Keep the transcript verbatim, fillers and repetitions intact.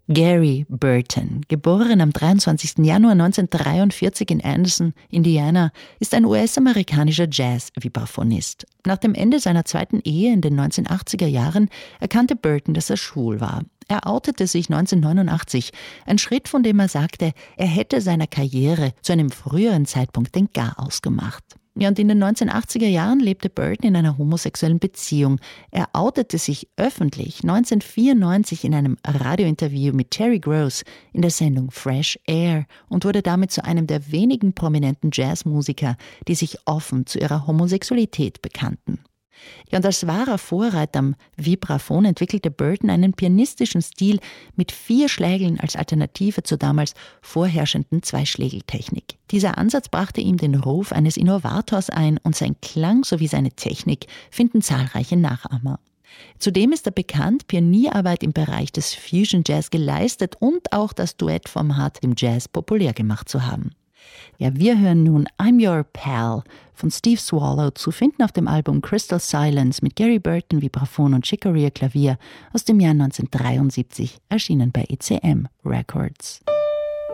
Gary Burton, geboren am dreiundzwanzigsten Januar neunzehnhundertdreiundvierzig in Anderson, Indiana, ist ein U S-amerikanischer Jazz-Vibraphonist. Nach dem Ende seiner zweiten Ehe in den neunzehnhundertachtziger Jahren erkannte Burton, dass er schwul war. Er outete sich neunzehnhundertneunundachtzig, ein Schritt, von dem er sagte, er hätte seiner Karriere zu einem früheren Zeitpunkt den Garaus gemacht. Ja, und in den neunzehnhundertachtziger Jahren lebte Burton in einer homosexuellen Beziehung. Er outete sich öffentlich neunzehnhundertvierundneunzig in einem Radiointerview mit Terry Gross in der Sendung Fresh Air und wurde damit zu einem der wenigen prominenten Jazzmusiker, die sich offen zu ihrer Homosexualität bekannten. Ja, und als wahrer Vorreiter am Vibraphon entwickelte Burton einen pianistischen Stil mit vier Schlägeln als Alternative zur damals vorherrschenden Zweischlägeltechnik. Dieser Ansatz brachte ihm den Ruf eines Innovators ein und sein Klang sowie seine Technik finden zahlreiche Nachahmer. Zudem ist er bekannt, Pionierarbeit im Bereich des Fusion Jazz geleistet und auch das Duettformat im Jazz populär gemacht zu haben. Ja, wir hören nun I'm Your Pal von Steve Swallow, zu finden auf dem Album Crystal Silence mit Gary Burton, Vibraphon und Chick Corea Klavier aus dem Jahr neunzehnhundertdreiundsiebzig, erschienen bei E C M Records.